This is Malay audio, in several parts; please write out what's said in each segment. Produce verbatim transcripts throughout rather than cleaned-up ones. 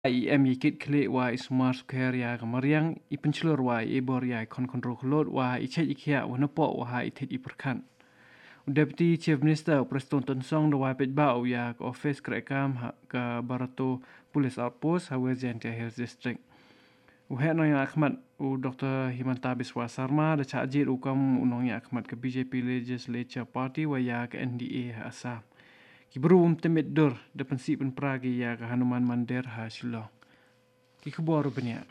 i em yikit klik wa ismar square ya kamariang ipenchlur wa ibor ya kon kontrol klot wa ichet ikia wa nepo wa itit iperkan. Deputy Chief Minister Preston Tonsong da wa petba ya ke office kerekam ke Barato Police Outpost hawa Jente Hills District. Uhe no yang Ahmad u Doctor Himanta Biswa Sarma da chajir u kam unong yang Ahmad ke B J P Legislature Party wa ya ke N D A Assam. Kibru um temit dur da pensi pen pragi ya ke Hanuman Mandir ha Shillong. Ki kebor benya.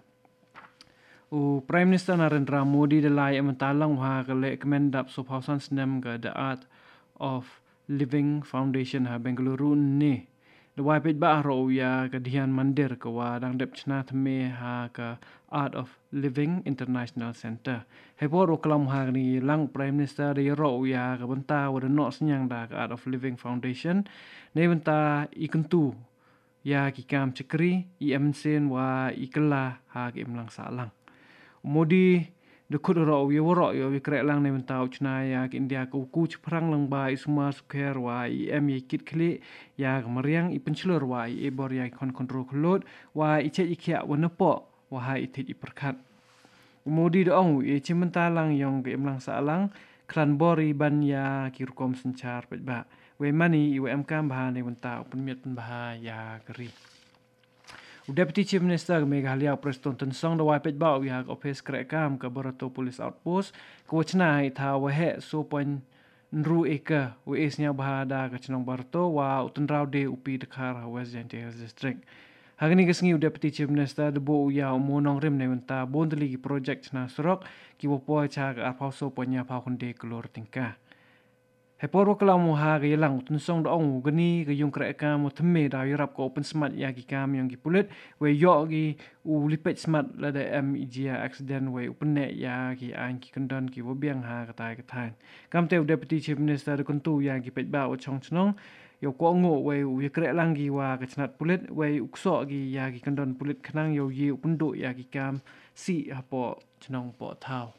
U Prime Minister Narendra Modi da lai mentalang ha ke le kemendap Subhausan Snem ke The Art of Living Foundation ha Bengaluru ni. Da wai pet ba ro ya ke Dian Mandir ke wa dang dep chna thme ha ke Art of Living International Center. Hebor kelam ha ni lang Prime Minister de ro ya ke benta wa no senyang da ke Art of Living Foundation ne benta ikentu ya ki kam chekri i emsen wa ikela ha ke imlang salang. Modi de khud ro wi woro yo wi krek lang ne benta uchna ya ke India ku ku chprang lang ba isma square wa i em ye kit kli ya ke mariang i penchlur wa i ebor ya kon kontrol klot wa i che ikia wa nepo wa ha itit i perkat. Modi de ong i chimenta lang yong ke imlang salang klan bori ban ya ki rukom senchar pet ba. We mani i we em kam ba ne benta pen miet pen ba ya keri. Deputy Chief Minister Meghalaya Preston Tonsong da wai pet ba ya office kerekam ke Barato Police Outpost ke wachna i tha wa he so point nru eka we isnya bahada ke chnong Barato wa utenrau de upi dekhar West Jente District. Hagni kesngi Deputy Chief Minister de bo ya monong rim ne benta bondli ki project na sorok ki wopo cha ke apau so ponya pa hunde kelor tingkah. Hepor kelam ha ke yelang Tonsong da ong gani ke yung kreka mo thme da yurap ko open smart ya ki kam yang ki pulit we yo ki u lipet smart la da em ijia accident we open ne ya ki an ki kendon ki wo biang ha ka tai ka than kam te Deputy Chief Minister de kuntu ya ki pet ba o chong chnong yo ko ngo we u krek lang ki wa ka chnat pulit we ukso ki ya ki kendon pulit khnang yo yi open do ya ki kam si hapo chnong po thau.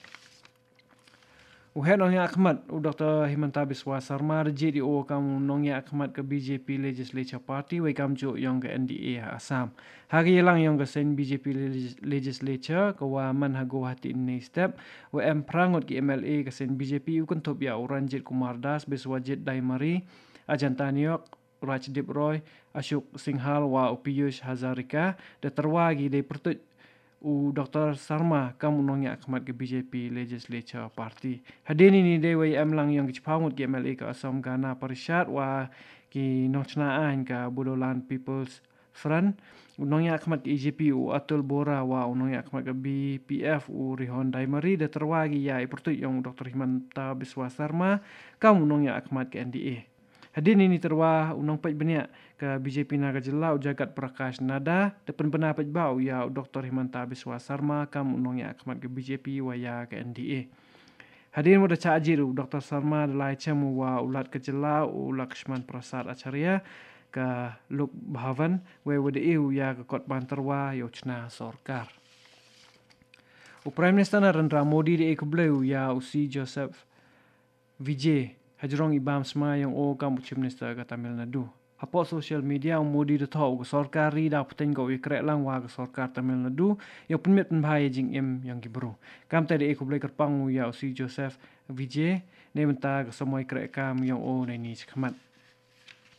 Uhe nong yang Ahmad u Doctor Himanta Biswa Sarma de J D O kam nong yang Ahmad ke B J P Legislature Party we kam jo yong ke N D A Assam. Hari yelang yong ke sen B J P Legislature ke wa man ha Guwahati ni step we em prangot ki M L A ke sen B J P u kontop ya Ranjit Kumar Das Biswajit Daimari Ajantaniok Rajdeep Roy Ashok Singhal wa Piyush Hazarika de terwagi de pertut u Doctor Sarma kam unong ya Ahmad ke B J P Legislature Party. Hadini ni de we em lang yang kichpangut ke M L A ke Assam Gana Parishad wa ki nochnaan ka Bodoland People's Front. Unong ya Ahmad ke E J P u Atul Bora wa unong ya Ahmad ke B P F u Rihon Daimari de terwagi ya ipertut yang Doctor Himanta Biswa Sarma kam unong ya Ahmad ke N D A. Hadin ini terwah unong pet benya ke B J P Naga Jelau Jagat Prakash Nada depan benar pet bau ya Doctor Himanta Biswa Sarma kam unong ya Ahmad ke B J P wa ya ke N D A. Hadin mo da chajir Doctor Sarma dalai chemu wa ulat ke Jelau u Lakshman Prasad Acharya ke Lok Bhavan we wede eu ya ke kot banterwa yo chna sorkar. U Prime Minister Narendra Modi de ekbleu ya usi Joseph Vijay Hajrong ibam sma yang o kam Chief Minister ke Tamil Nadu. Apo social media Modi de thau ke sorkari da puten go ikrek lang wa ke sorkar Tamil Nadu yo penmet pen bhai jing em yang gibru. Kam tadi ek boleh kerpang ya si Joseph Vijay ne menta ke semua ikrek kam yang o ne ni khmat.